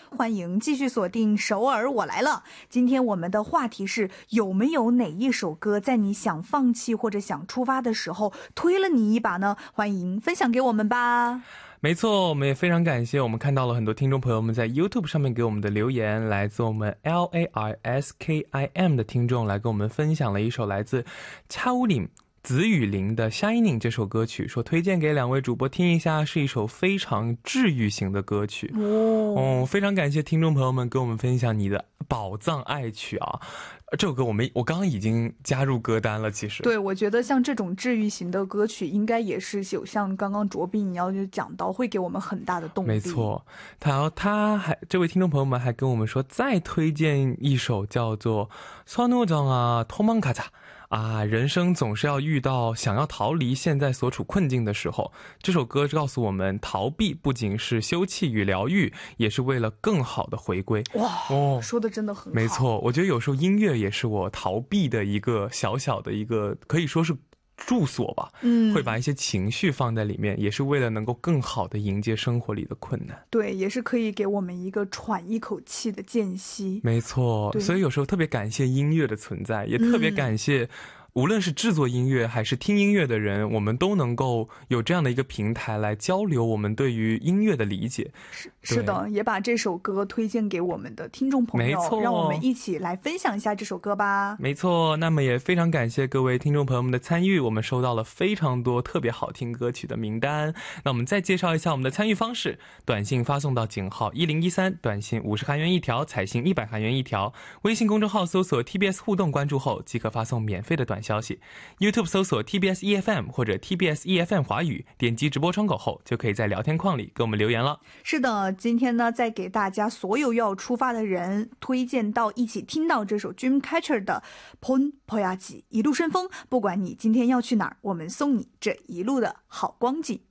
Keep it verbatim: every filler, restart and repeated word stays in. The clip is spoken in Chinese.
欢迎继续锁定首尔我来了。今天我们的话题是，有没有哪一首歌在你想放弃或者想出发的时候推了你一把呢？欢迎分享给我们吧。 没错，我们也非常感谢我们看到了很多听众朋友们在 YouTube 上面给我们的留言，来自我们 L A R S K I M 的听众来跟我们分享了一首来自차우림子雨林的 Shining 这首歌曲，说推荐给两位主播听一下，是一首非常治愈型的歌曲。哦，非常感谢听众朋友们跟我们分享你的宝藏爱曲啊。这首歌我们我刚刚已经加入歌单了，其实对，我觉得像这种治愈型的歌曲应该也是有像刚刚卓斌你要就讲到会给我们很大的动力。 没错，他他还这位听众朋友们还跟我们说再推荐一首叫做선우정啊도망가자啊，人生总是要遇到想要逃离现在所处困境的时候，这首歌告诉我们，逃避不仅是休憩与疗愈，也是为了更好的回归。 哇，哦，说的真的很好。 没错，我觉得有时候音乐也是我逃避的一个小小的一个，可以说是住所吧，嗯，会把一些情绪放在里面，也是为了能够更好的迎接生活里的困难。 对，也是可以给我们一个喘一口气的间隙。 没错，所以有时候特别感谢音乐的存在，也特别感谢、嗯无论是制作音乐还是听音乐的人，我们都能够有这样的一个平台来交流我们对于音乐的理解。 是, 是的，也把这首歌推荐给我们的听众朋友，没错，让我们一起来分享一下这首歌吧。 没错，那么也非常感谢各位听众朋友们的参与，我们收到了非常多特别好听歌曲的名单。那我们再介绍一下我们的参与方式，短信发送到井号一零一三，短信五十韩元一条，彩信一百韩元一条，微信公众号搜索 T B S 互动关注后即可发送免费的短信消息， YouTube 搜索 T B S E F M 或者 T B S E F M 华语，点击直播窗口后就可以在聊天框里给我们留言了。 是的，今天呢再给大家所有要出发的人推荐到一起聽到这首 Dreamcatcher 的 본 버야지 一路顺风，不管你今天要去哪儿，我们送你这一路的好光景。